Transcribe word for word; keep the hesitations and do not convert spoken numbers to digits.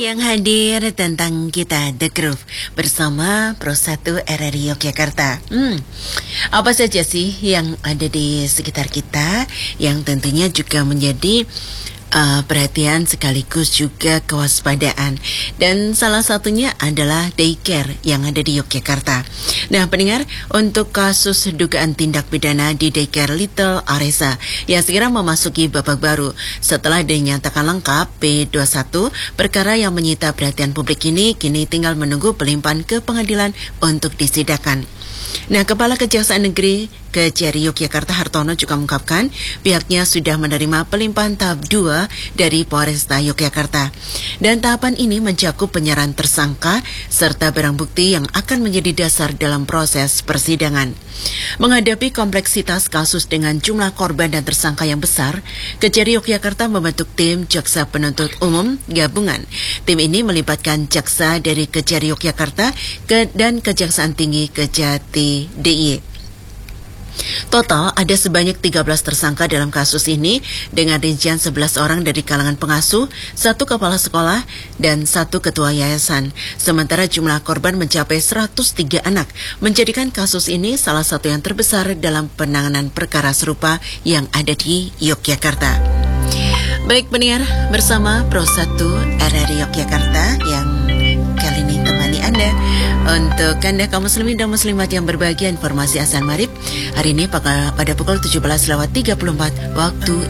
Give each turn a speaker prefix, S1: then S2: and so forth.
S1: yang hadir tentang kita The Groove bersama Pro satu R R I Yogyakarta. Hmm, apa saja sih yang ada di sekitar kita yang tentunya juga menjadi Uh, perhatian sekaligus juga kewaspadaan, dan salah satunya adalah daycare yang ada di Yogyakarta. Nah pendengar, untuk kasus dugaan tindak pidana di daycare Little Aresa yang segera memasuki babak baru setelah dinyatakan lengkap P dua puluh satu, perkara yang menyita perhatian publik ini kini tinggal menunggu pelimpahan ke pengadilan untuk disidangkan. Nah, Kepala Kejaksaan Negeri Kejari Yogyakarta Hartono juga mengungkapkan pihaknya sudah menerima pelimpahan tahap dua dari Polresta Yogyakarta. Dan tahapan ini mencakup penyerahan tersangka serta barang bukti yang akan menjadi dasar dalam proses persidangan. Menghadapi kompleksitas kasus dengan jumlah korban dan tersangka yang besar, Kejari Yogyakarta membentuk tim Jaksa Penuntut Umum Gabungan. Tim ini melibatkan jaksa dari Kejari Yogyakarta ke dan Kejaksaan Tinggi Kejati D I Y. Total ada sebanyak tiga belas tersangka dalam kasus ini dengan rincian sebelas orang dari kalangan pengasuh, satu kepala sekolah, dan satu ketua yayasan. Sementara jumlah korban mencapai seratus tiga anak, menjadikan kasus ini salah satu yang terbesar dalam penanganan perkara serupa yang ada di Yogyakarta. Baik pendengar, bersama Pro satu R R I Yogyakarta yang kali ini temani Anda. Untuk Anda kaum muslimin dan muslimat yang berbahagia, informasi azan maghrib hari ini pada pukul tujuh belas lewat tiga puluh empat waktu